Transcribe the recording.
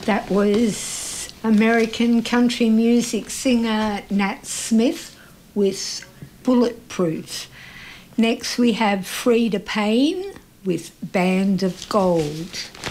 That was American country music singer Nat Smith with Bulletproof. Next we have Freda Payne with Band of Gold.